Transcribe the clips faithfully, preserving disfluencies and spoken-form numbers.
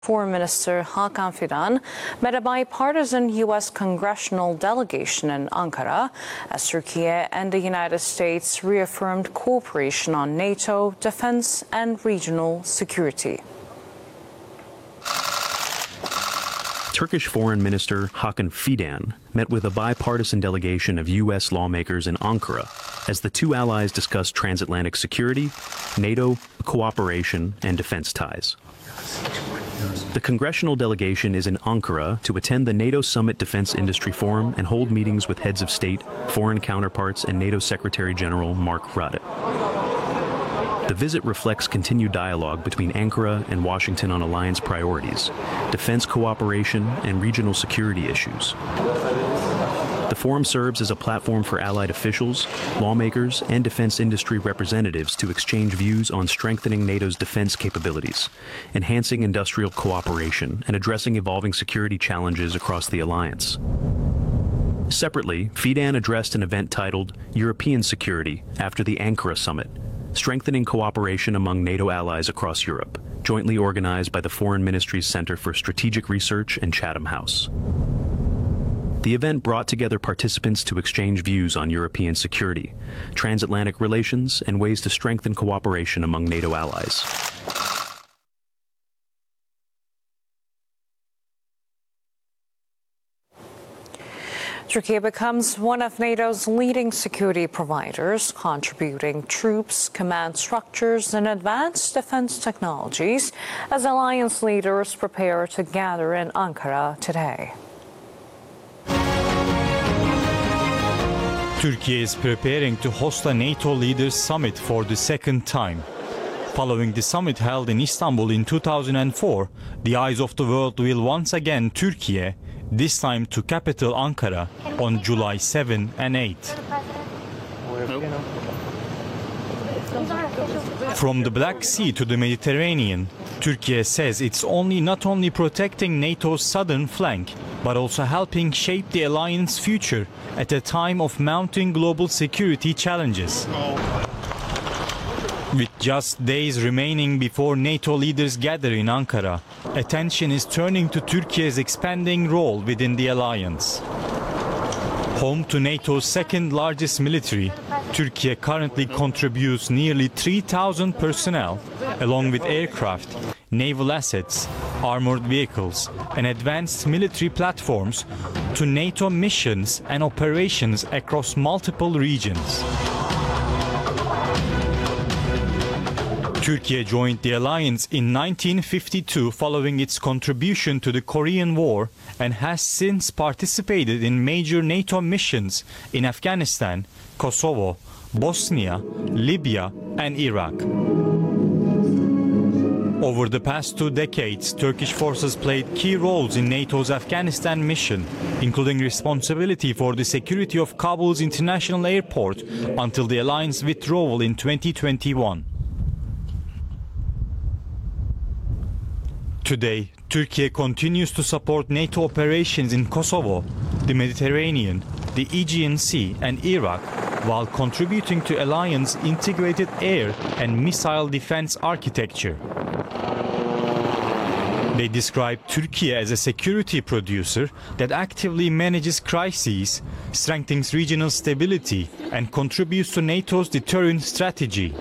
Foreign Minister Hakan Fidan met a bipartisan U S congressional delegation in Ankara as Turkey and the United States reaffirmed cooperation on NATO, defense, and regional security. Turkish Foreign Minister Hakan Fidan met with a bipartisan delegation of U S lawmakers in Ankara as the two allies discussed transatlantic security, NATO cooperation, and defense ties. The congressional delegation is in Ankara to attend the NATO Summit Defense Industry Forum and hold meetings with heads of state, foreign counterparts, and NATO Secretary General Mark Rutte. The visit reflects continued dialogue between Ankara and Washington on alliance priorities, defense cooperation, and regional security issues. The forum serves as a platform for allied officials, lawmakers, and defense industry representatives to exchange views on strengthening NATO's defense capabilities, enhancing industrial cooperation, and addressing evolving security challenges across the alliance. Separately, Fidan addressed an event titled European Security after the Ankara Summit, strengthening cooperation among NATO allies across Europe, jointly organized by the Foreign Ministry's Center for Strategic Research and Chatham House. The event brought together participants to exchange views on European security, transatlantic relations, and ways to strengthen cooperation among NATO allies. Turkey becomes one of NATO's leading security providers, contributing troops, command structures, and advanced defense technologies as alliance leaders prepare to gather in Ankara today. Turkey is preparing to host a NATO leaders summit for the second time. Following the summit held in Istanbul in two thousand four, the eyes of the world will once again Turkey, this time to capital Ankara on July seventh and eighth. From the Black Sea to the Mediterranean, Turkey says it's only not only protecting NATO's southern flank, but also helping shape the alliance's future at a time of mounting global security challenges. With just days remaining before NATO leaders gather in Ankara, attention is turning to Turkey's expanding role within the alliance. Home to NATO's second largest military, Turkey currently contributes nearly three thousand personnel, along with aircraft, naval assets, armored vehicles, and advanced military platforms to NATO missions and operations across multiple regions. Turkey joined the alliance in nineteen fifty-two following its contribution to the Korean War and has since participated in major NATO missions in Afghanistan, Kosovo, Bosnia, Libya, and Iraq. Over the past two decades, Turkish forces played key roles in NATO's Afghanistan mission, including responsibility for the security of Kabul's international airport until the alliance withdrawal in twenty twenty-one. Today, Turkey continues to support NATO operations in Kosovo, the Mediterranean, the Aegean Sea, and Iraq, while contributing to alliance integrated air and missile defense architecture. They describe Turkey as a security producer that actively manages crises, strengthens regional stability, and contributes to NATO's deterrent strategy.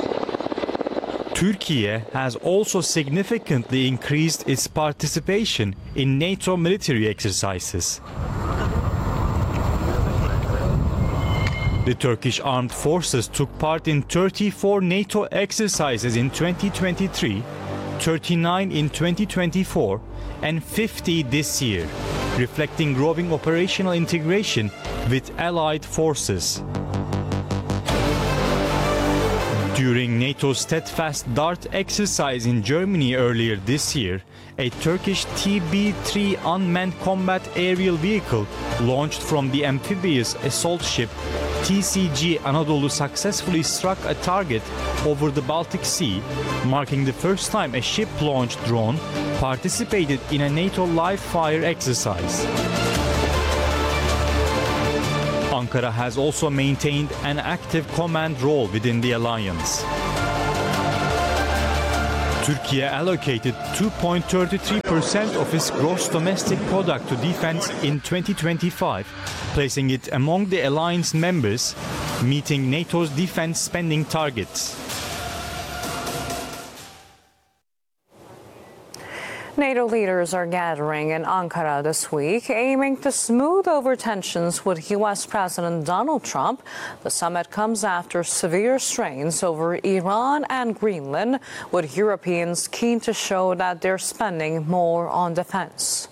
Turkey has also significantly increased its participation in NATO military exercises. The Turkish armed forces took part in thirty-four NATO exercises in twenty twenty-three, thirty-nine in twenty twenty-four, and fifty this year, reflecting growing operational integration with allied forces. During NATO's Steadfast Dart exercise in Germany earlier this year, a Turkish T B three unmanned combat aerial vehicle launched from the amphibious assault ship T C G Anadolu successfully struck a target over the Baltic Sea, marking the first time a ship-launched drone participated in a NATO live-fire exercise. Ankara has also maintained an active command role within the alliance. Turkey allocated two point three three percent of its gross domestic product to defense in twenty twenty-five, placing it among the alliance members, meeting NATO's defense spending targets. NATO leaders are gathering in Ankara this week, aiming to smooth over tensions with U S President Donald Trump. The summit comes after severe strains over Iran and Greenland, with Europeans keen to show that they're spending more on defense.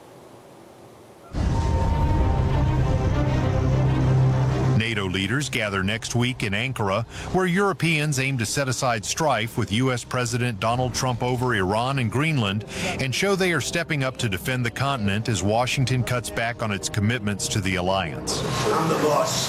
NATO leaders gather next week in Ankara, where Europeans aim to set aside strife with U S President Donald Trump over Iran and Greenland and show they are stepping up to defend the continent as Washington cuts back on its commitments to the alliance. I'm the boss.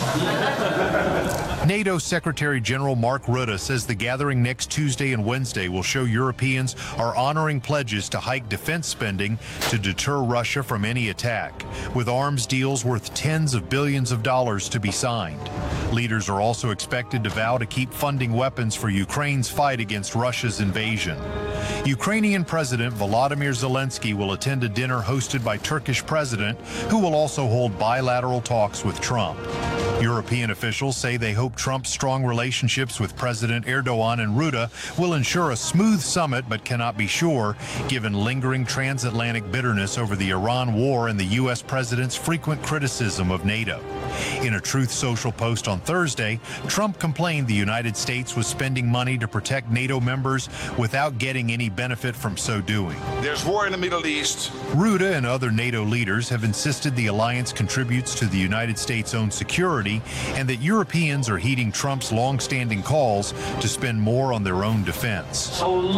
NATO Secretary General Mark Rutte says the gathering next Tuesday and Wednesday will show Europeans are honoring pledges to hike defense spending to deter Russia from any attack, with arms deals worth tens of billions of dollars to be signed. Leaders are also expected to vow to keep funding weapons for Ukraine's fight against Russia's invasion. Ukrainian President Volodymyr Zelensky will attend a dinner hosted by Turkish President, who will also hold bilateral talks with Trump. European officials say they hope Trump's strong relationships with President Erdogan and Rutte will ensure a smooth summit, but cannot be sure, given lingering transatlantic bitterness over the Iran war and the U S president's frequent criticism of NATO. In a Truth Social post on Thursday, Trump complained the United States was spending money to protect NATO members without getting any benefit from so doing. There's war in the Middle East. Rutte and other NATO leaders have insisted the alliance contributes to the United States' own security and that Europeans are heeding Trump's long-standing calls to spend more on their own defense.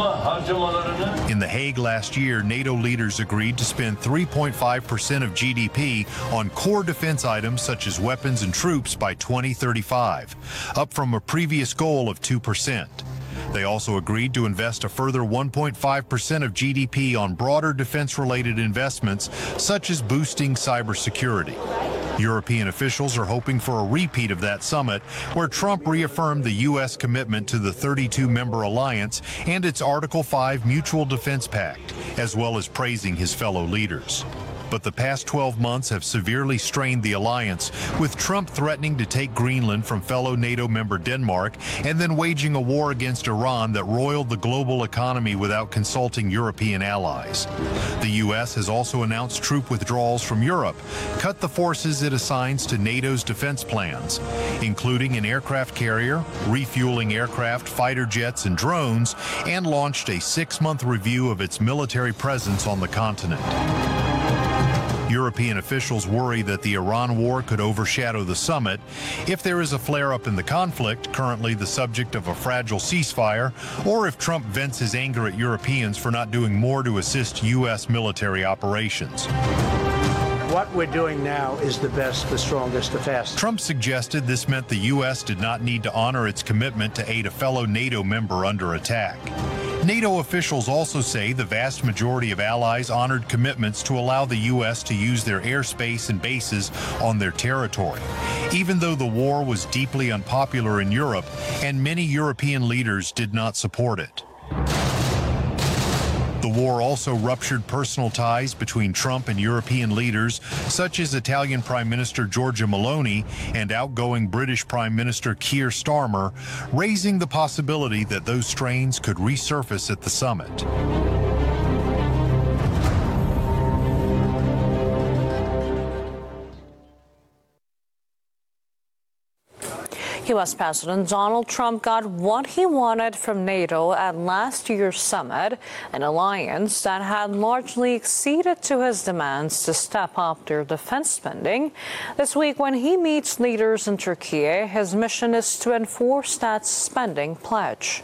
In The Hague last year, NATO leaders agreed to spend three point five percent of G D P on core defense items such as weapons and troops by twenty thirty-five, up from a previous goal of two percent. They also agreed to invest a further one point five percent of G D P on broader defense-related investments, such as boosting cybersecurity. European officials are hoping for a repeat of that summit, where Trump reaffirmed the U S commitment to the thirty-two member alliance and its Article five Mutual Defense Pact, as well as praising his fellow leaders. But the past twelve months have severely strained the alliance, with Trump threatening to take Greenland from fellow NATO member Denmark and then waging a war against Iran that roiled the global economy without consulting European allies. The U S has also announced troop withdrawals from Europe, cut the forces it assigns to NATO's defense plans, including an aircraft carrier, refueling aircraft, fighter jets, and drones, and launched a six-month review of its military presence on the continent. European officials worry that the Iran war could overshadow the summit if there is a flare-up in the conflict, currently the subject of a fragile ceasefire, or if Trump vents his anger at Europeans for not doing more to assist U S military operations. What we're doing now is the best, the strongest, the fastest. Trump suggested this meant the U S did not need to honor its commitment to aid a fellow NATO member under attack. NATO officials also say the vast majority of allies honored commitments to allow the U S to use their airspace and bases on their territory, even though the war was deeply unpopular in Europe and many European leaders did not support it. The war also ruptured personal ties between Trump and European leaders, such as Italian Prime Minister Giorgia Meloni and outgoing British Prime Minister Keir Starmer, raising the possibility that those strains could resurface at the summit. U S President Donald Trump got what he wanted from NATO at last year's summit, an alliance that had largely acceded to his demands to step up their defense spending. This week, when he meets leaders in Turkey, his mission is to enforce that spending pledge.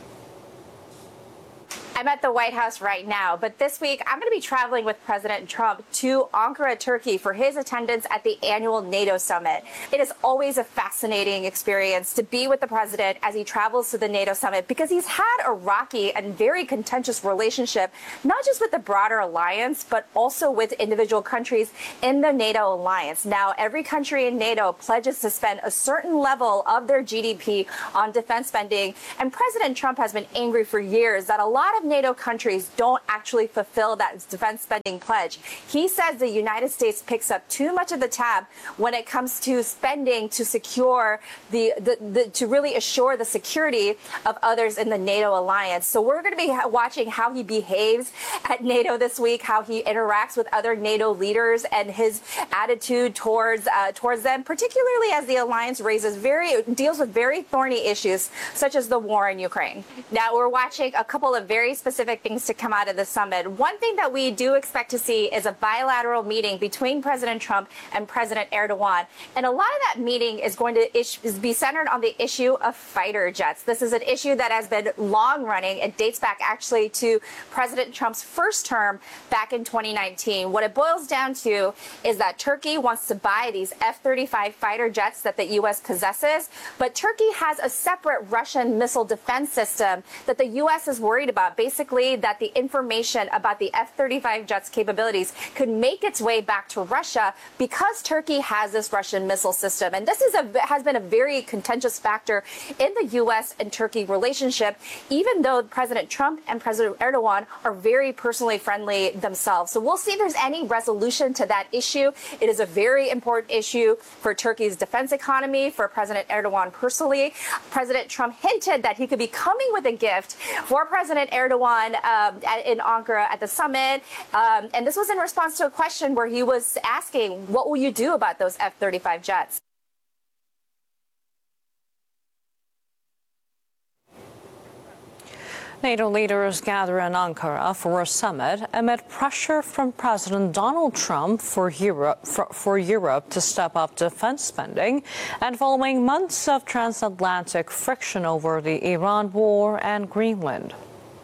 I'm at the White House right now, but this week I'm going to be traveling with President Trump to Ankara, Turkey for his attendance at the annual NATO summit. It is always a fascinating experience to be with the president as he travels to the NATO summit because he's had a rocky and very contentious relationship, not just with the broader alliance, but also with individual countries in the NATO alliance. Now, every country in NATO pledges to spend a certain level of their G D P on defense spending, and President Trump has been angry for years that a lot of NATO countries don't actually fulfill that defense spending pledge. He says the United States picks up too much of the tab when it comes to spending to secure the, the, the to really assure the security of others in the NATO alliance. So we're going to be watching how he behaves at NATO this week, how he interacts with other NATO leaders and his attitude towards uh, towards them, particularly as the alliance raises very deals with very thorny issues such as the war in Ukraine. Now we're watching a couple of very specific things to come out of the summit. One thing that we do expect to see is a bilateral meeting between President Trump and President Erdogan, and a lot of that meeting is going to ish, is be centered on the issue of fighter jets. This is an issue that has been long running. It dates back actually to President Trump's first term back in twenty nineteen. What it boils down to is that Turkey wants to buy these F thirty-five fighter jets that the U S possesses, but Turkey has a separate Russian missile defense system that the U S is worried about. Basically, that the information about the F thirty-five jets capabilities could make its way back to Russia because Turkey has this Russian missile system. And this is a, has been a very contentious factor in the U S and Turkey relationship, even though President Trump and President Erdogan are very personally friendly themselves. So we'll see if there's any resolution to that issue. It is a very important issue for Turkey's defense economy, for President Erdogan personally. President Trump hinted that he could be coming with a gift for President Erdogan um, at, in Ankara at the summit. Um, and this was in response to a question where he was asking, what will you do about those F thirty-five jets? NATO leaders gather in Ankara for a summit amid pressure from President Donald Trump for Europe, for, for Europe to step up defense spending and following months of transatlantic friction over the Iran war and Greenland.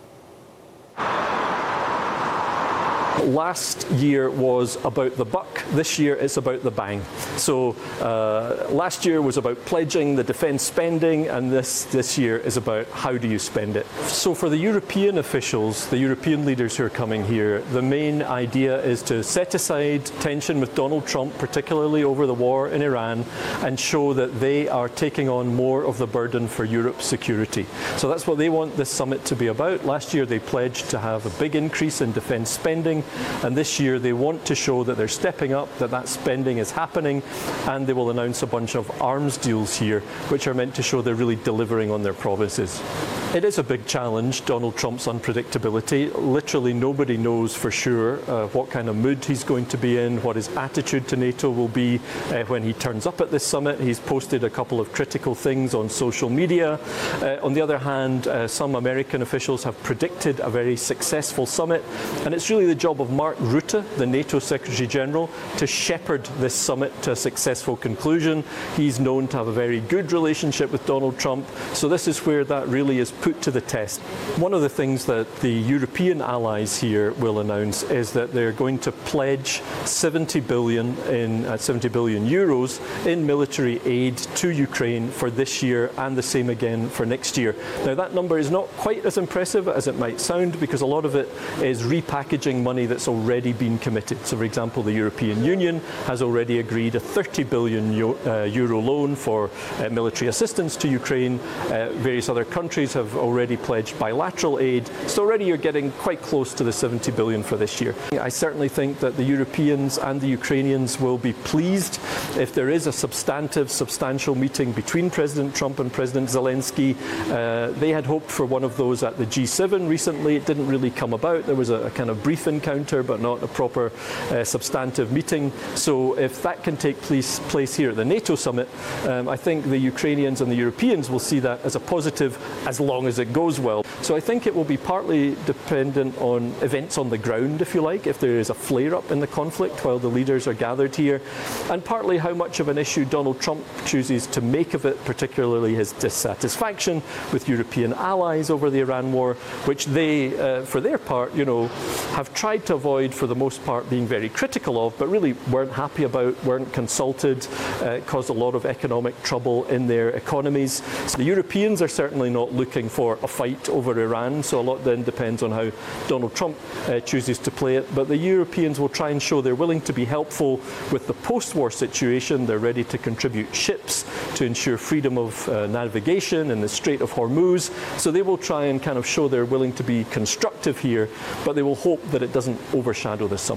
Last year was about the buck. This year it's about the bang. So uh, last year was about pledging the defence spending, and this, this year is about how do you spend it. So for the European officials, the European leaders who are coming here, the main idea is to set aside tension with Donald Trump, particularly over the war in Iran, and show that they are taking on more of the burden for Europe's security. So that's what they want this summit to be about. Last year they pledged to have a big increase in defence spending, and this year they want to show that they're stepping up, that that spending is happening, and they will announce a bunch of arms deals here which are meant to show they're really delivering on their promises. It is a big challenge, Donald Trump's unpredictability. Literally nobody knows for sure uh, what kind of mood he's going to be in, what his attitude to NATO will be uh, when he turns up at this summit. He's posted a couple of critical things on social media. Uh, on the other hand, uh, some American officials have predicted a very successful summit, and it's really the job of Mark Rutte, the NATO Secretary General, to shepherd this summit to a successful conclusion. He's known to have a very good relationship with Donald Trump, so this is where that really is put to the test. One of the things that the European allies here will announce is that they're going to pledge seventy billion in uh, seventy billion euros in military aid to Ukraine for this year, and the same again for next year. Now that number is not quite as impressive as it might sound, because a lot of it is repackaging money that's already been committed. So for example, the European Union has already agreed a thirty billion euro loan for uh, military assistance to Ukraine. Uh, various other countries have already pledged bilateral aid, so already you're getting quite close to the seventy billion for this year. I certainly think that the Europeans and the Ukrainians will be pleased if there is a substantive, substantial meeting between President Trump and President Zelensky. Uh, they had hoped for one of those at the G seven recently. It didn't really come about. There was a, a kind of brief encounter, but not a proper uh, substantive meeting. So if that can take place, place here at the NATO summit, um, I think the Ukrainians and the Europeans will see that as a positive, as long as it goes well. So I think it will be partly dependent on events on the ground, if you like, if there is a flare-up in the conflict while the leaders are gathered here, and partly how much of an issue Donald Trump chooses to make of it, particularly his dissatisfaction with European allies over the Iran war, which they, uh, for their part, you know, have tried to avoid for the most part being very critical of, but really weren't happy about, weren't consulted, uh, caused a lot of economic trouble in their economies. So the Europeans are certainly not looking calling for a fight over Iran, so a lot then depends on how Donald Trump uh, chooses to play it. But the Europeans will try and show they're willing to be helpful with the post-war situation. They're ready to contribute ships to ensure freedom of uh, navigation in the Strait of Hormuz. So they will try and kind of show they're willing to be constructive here, but they will hope that it doesn't overshadow the summit.